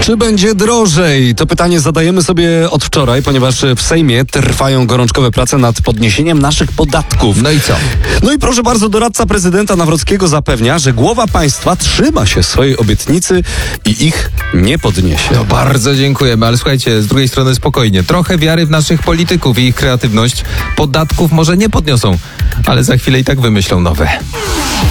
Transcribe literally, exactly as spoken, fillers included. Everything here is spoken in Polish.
Czy będzie drożej? To pytanie zadajemy sobie od wczoraj, ponieważ w Sejmie trwają gorączkowe prace nad podniesieniem naszych podatków. No i co? No i proszę bardzo, doradca prezydenta Nawrockiego zapewnia, że głowa państwa trzyma się swojej obietnicy i ich nie podniesie. No bardzo dziękujemy, ale słuchajcie, z drugiej strony spokojnie. Trochę wiary w naszych polityków i ich kreatywność. Podatków może nie podniosą, ale za chwilę i tak wymyślą nowe.